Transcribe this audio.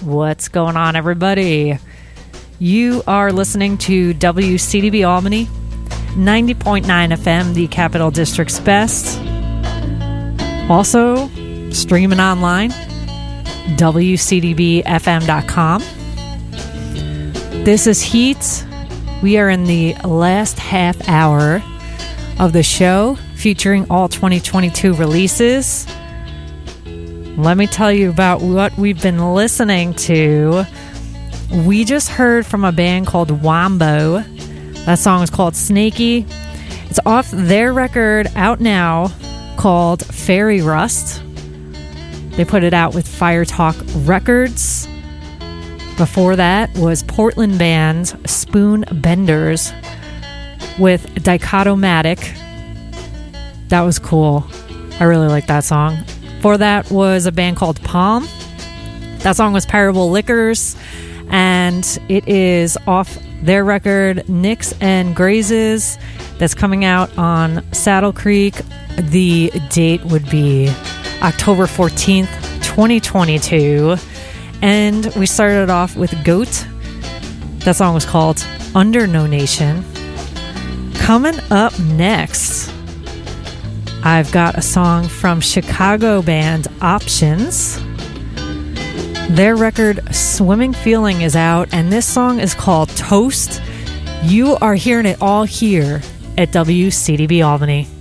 What's going on, everybody? You are listening to WCDB Albany, 90.9 FM, the Capital District's best. Also, streaming online, WCDBFM.com. This is Heat. We are in the last half hour of the show, featuring all 2022 releases. Let me tell you about what we've been listening to. We just heard from a band called Wombo. That song is called Snaky. It's off their record out now called Fairy Rust. They put it out with Fire Talk Records. Before that was Portland band Spoon Benders with Dichotomatic. That was cool. I really like that song. Before that was a band called Palm. That song was Parable Liquors, and it is off their record Nicks and Grazes that's coming out on Saddle Creek. The date would be October 14th, 2022. And we started off with Goat. That song was called Under No Nation. Coming up next, I've got a song from Chicago band Options. Their record Swimming Feeling is out, and this song is called Toast. You are hearing it all here at WCDB Albany.